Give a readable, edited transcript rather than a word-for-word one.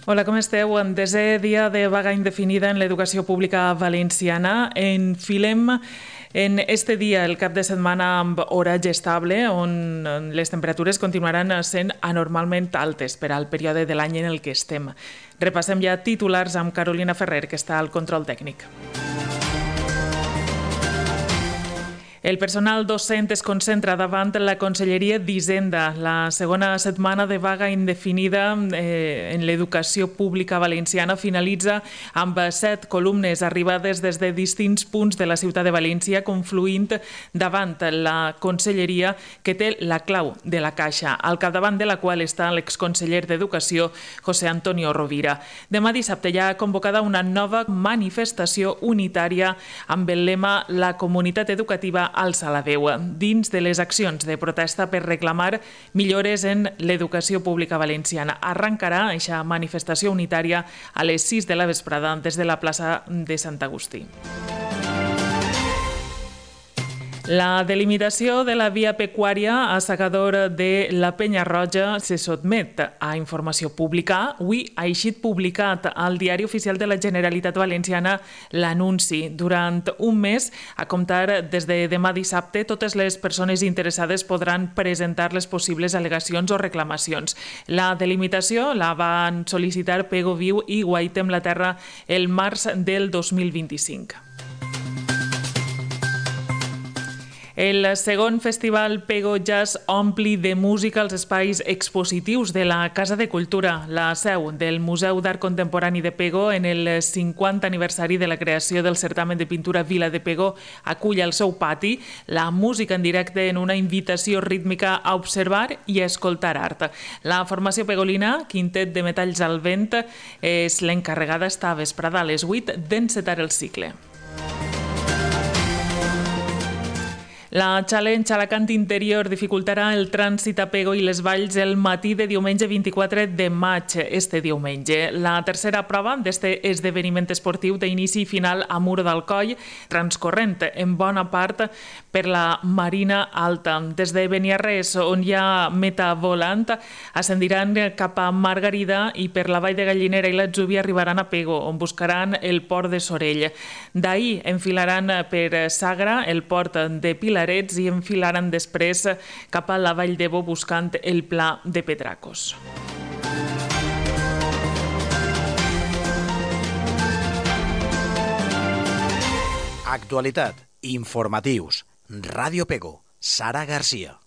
Hola, com esteu? En desè dia de vaga indefinida en l'educació pública valenciana. Enfilem en este dia el cap de setmana amb horatge estable, on les temperatures continuaran sent anormalment altes per al període de l'any en el que estem. Repassem ja titulars amb Carolina Ferrer, que està al control tècnic. El personal docent es concentra davant la Conselleria d'Hisenda. La segona setmana de vaga indefinida en l'educació pública valenciana finalitza amb 7 columnes arribades des de distints punts de la ciutat de València, confluint davant la Conselleria, que té la clau de la caixa, al capdavant de la qual està l'exconseller d'Educació, José Antonio Rovira. Demà dissabte hi ha convocada una nova manifestació unitària amb el lema «La comunitat educativa alça la veu», dins de les accions de protesta per reclamar millores en l'educació pública valenciana. Arrencarà aquesta manifestació unitària a les 6 de la vesprada des de la plaça de Sant Agustí. La delimitació de la via pecuària a Segador de la Penya-roja se sotmet a informació pública. Avui ha eixit publicat al Diari Oficial de la Generalitat Valenciana l'anunci. Durant un mes, a comptar des de demà dissabte, totes les persones interessades podran presentar les possibles al·legacions o reclamacions. La delimitació la van sol·licitar Pego Viu i Guaitem la Terra el març del 2025. El segon festival Pego Jazz ompli de música els espais expositius de la Casa de Cultura, la seu del Museu d'Art Contemporani de Pego. En el 50 aniversari de la creació del certamen de pintura Vila de Pego, acull al seu pati la música en directe en una invitació rítmica a observar i a escoltar art. La formació pegolina, Quintet de Metalls al Vent, és l'encarregada esta vesprada a les 8 d'encetar el cicle. La Challenge Alacant Interior dificultarà el trànsit a Pego i les Valls el matí de diumenge 24 de maig, este diumenge. La tercera prova d'este esdeveniment esportiu té inici i final a Muro d'Alcoi, transcorrent en bona part per la Marina Alta. Des de Beniarrés, on hi ha meta volant, ascendiran cap a Margarida i per la Vall de Gallinera i l'Atzúbia arribaran a Pego, on buscaran el port de Sorell. D'ahir enfilaran per Sagra, el port de Pilar, i enfilaran després cap a la Vall d'Ebo buscant el Pla de Petracos. Actualitat, informatius, Ràdio Pego, Sara Garcia.